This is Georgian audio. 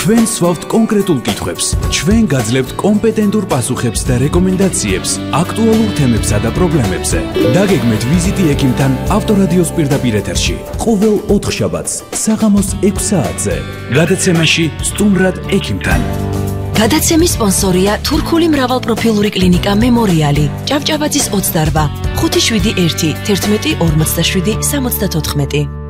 თქვენ სვავთ კონკრეტულ კითხვებს, ჩვენ გაძლევთ კომპეტენტურ პასუხებს და რეკომენდაციებს აქტუალურ თემებსა და პრობლემებზე. დაგეგმეთ ვიზიტი ექიმთან ავტორადიოს პირდაპირ ეთერში. ყოველ 4 შაბათს საღამოს 6 საათზე. გადაცემაში სტუმრად ექიმთან. გადაცემის სპონსორია თურქული მრავალპროფილური კლინიკა მემორიალი, ჭავჭავაძის 28 57 11 47 74.